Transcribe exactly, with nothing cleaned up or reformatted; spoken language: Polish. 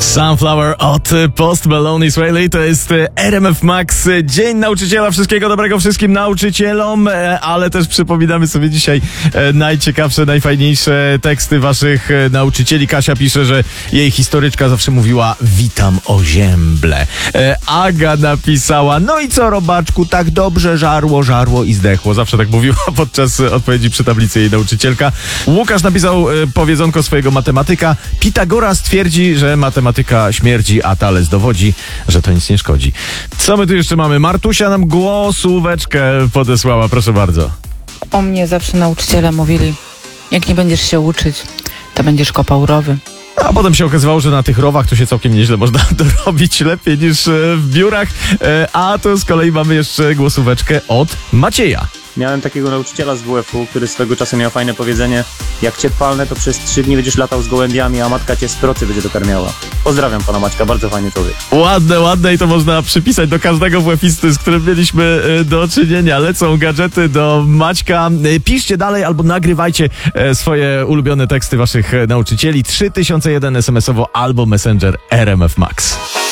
Sunflower od Post Malone i Swaley, to jest R M F Max, Dzień Nauczyciela. Wszystkiego dobrego wszystkim nauczycielom, ale też przypominamy sobie dzisiaj najciekawsze, najfajniejsze teksty waszych nauczycieli. Kasia pisze, że jej historyczka zawsze mówiła: witam o zięble. Aga napisała: no i co, robaczku, tak dobrze żarło, żarło i zdechło. Zawsze tak mówiła podczas odpowiedzi przy tablicy jej nauczycielka. Łukasz napisał powiedzonko swojego matematyka: Pitagoras twierdzi, że matematyka śmierdzi, a Thales dowodzi, że to nic nie szkodzi. Co my tu jeszcze mamy? Martusia nam głosóweczkę podesłała, proszę bardzo. O mnie zawsze nauczyciele mówili: jak nie będziesz się uczyć, to będziesz kopał rowy. A potem się okazywało, że na tych rowach to się całkiem nieźle można dorobić, lepiej niż w biurach. A tu z kolei mamy jeszcze głosóweczkę od Macieja. Miałem takiego nauczyciela z W F-u, który swego czasu miał fajne powiedzenie: jak cię palnę, to przez trzy dni będziesz latał z gołębiami, a matka cię z procy będzie dokarmiała. Pozdrawiam pana Maćka, bardzo fajny człowiek. Ładne, ładne i to można przypisać do każdego W F-isty, z którym mieliśmy do czynienia. Lecą gadżety do Maćka. Piszcie dalej albo nagrywajcie swoje ulubione teksty waszych nauczycieli. trzy tysiące jeden es em esowo albo Messenger R M F Max.